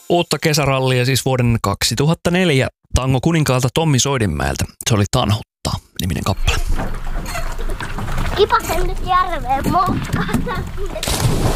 Uutta kesärallia siis vuoden 2004 tango kuninkaalta Tommi Soidinmäeltä. Se oli Tanhuttaa -niminen kappale. Kipasen nyt järveen moukkaan.